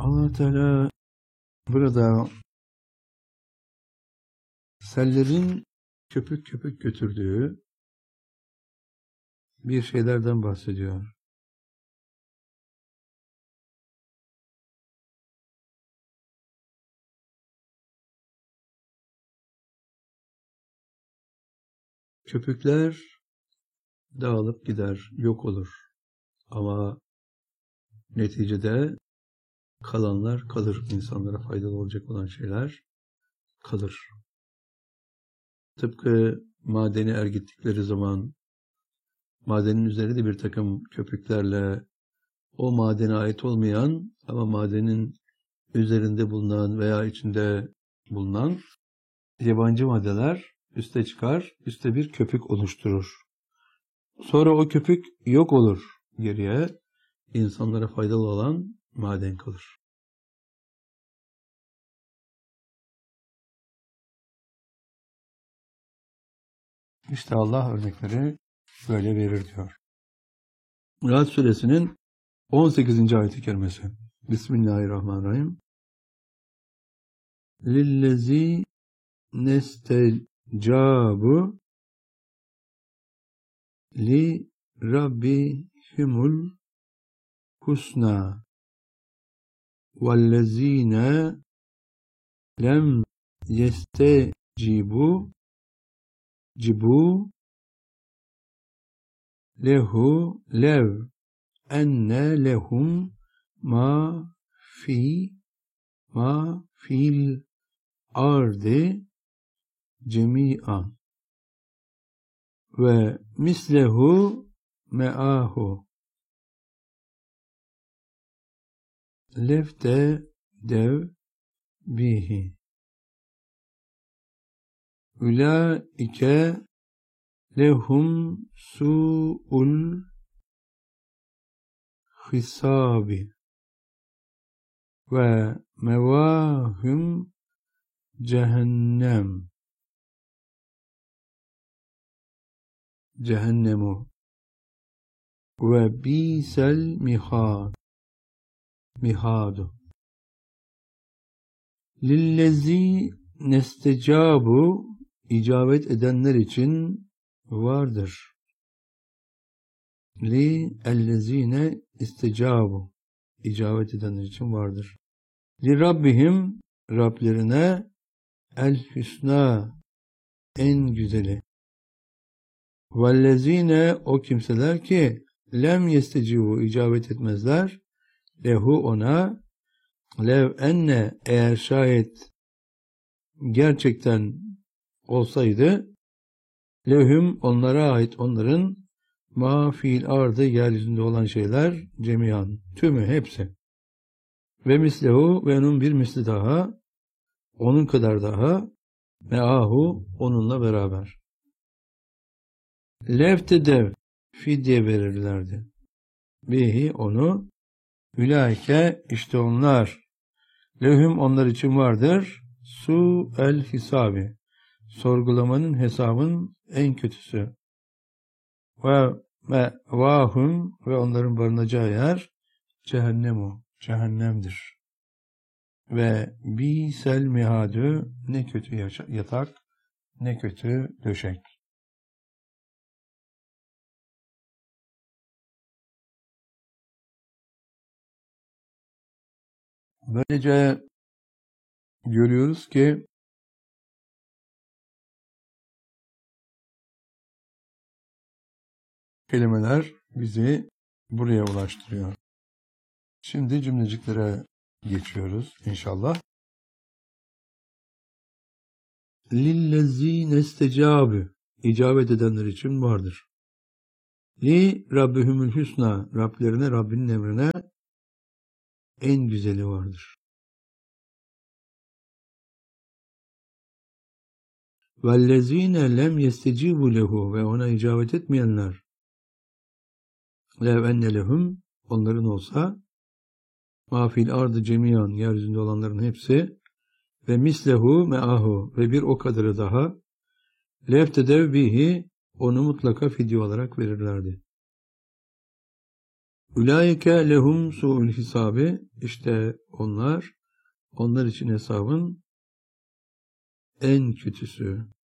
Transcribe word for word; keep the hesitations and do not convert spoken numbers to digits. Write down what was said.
Allah Teala burada sellerin köpük köpük götürdüğü bir şeylerden bahsediyor. Köpükler dağılıp gider, yok olur. Ama neticede kalanlar kalır. İnsanlara faydalı olacak olan şeyler kalır. Tıpkı madeni ergittikleri zaman madenin üzerinde de bir takım köpüklerle o madene ait olmayan ama madenin üzerinde bulunan veya içinde bulunan yabancı maddeler üste çıkar, üste bir köpük oluşturur. Sonra o köpük yok olur. Geriye insanlara faydalı olan maden kalır. İşte Allah örnekleri böyle verir diyor. Ra'd suresinin on sekizinci ayet-i kerimesi. Bismillahirrahmanirrahim. Lillezî nestecabu li rabbihimul husna vellezîne lem yestecibu cibu lehu lev enne lehum ma fi ma fil ardi cemi'an ve mislehu me'ahu lefte dev bihi ulaike lehum su'ul hisabi ve mevahum cehennem cehennemu ve bisel mihad mihadu lillezî nestecabu icabet edenler için vardır. Li ellezîne istecabu icabet edenler için vardır. Li rabbihim Rablerine el hüsna en güzeli. Vellezîne o kimseler ki lem yestecibu icabet etmezler. Lehu ona lev enne eğer şayet gerçekten olsaydı lehum onlara ait onların ma fiil ardı yeryüzünde olan şeyler cemiyan tümü hepsi ve mislehu ve onun bir misli daha onun kadar daha meahu onunla beraber levte dev fidye verirlerdi bihi onu ülaike işte onlar lehum onlar için vardır su el hisabi sorgulamanın hesabın en kötüsü ve vahum ve onların barınacağı yer cehennemu cehennemdir ve bisel mihadü ne kötü yatak ne kötü döşek. Böylece görüyoruz ki kelimeler bizi buraya ulaştırıyor. Şimdi cümleciklere geçiyoruz inşallah. Lillezîne istecâbü icabet edenler için vardır. Li rabbihumul husna Rablerine Rabbinin emrine en güzeli vardır. Vellezîne lem yestecibu lehu ve ona icabet etmeyenler lev enne lehum onların olsa ma fil ardı cemiyan yeryüzünde olanların hepsi ve mislehu meahu ve bir o kadarı daha leftedev bihi onu mutlaka fidye olarak verirlerdi. Ulaike lehum su'ul hisabi. İşte onlar, onlar için hesabın en kötüsü.